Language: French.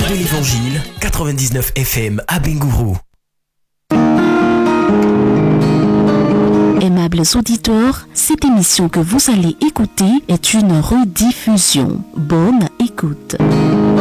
de l'Évangile, 99 FM à Bengourou. Aimables auditeurs, cette émission que vous allez écouter est une rediffusion. Bonne écoute.